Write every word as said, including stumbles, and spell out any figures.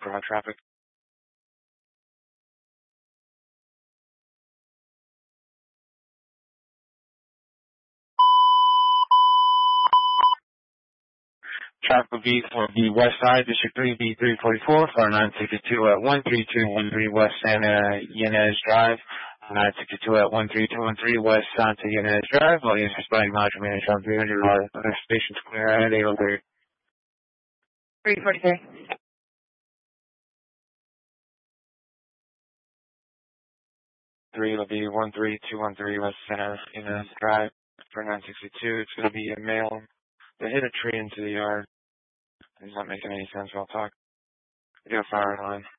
for traffic. Traffic will be for the West Side, District three, B three forty-four, for nine sixty-two at one three two one three West Santa Ynez Drive, nine sixty-two at one three two one three West Santa Ynez Drive. All units responding module manager on three hundred, our station's clear at eight oh three. three forty-three. Three will be one three two one three West Santa Ynez Drive for nine sixty-two. It's going to be a male that hit a tree into the yard. It's not making any sense. We'll talk. We got a fire line.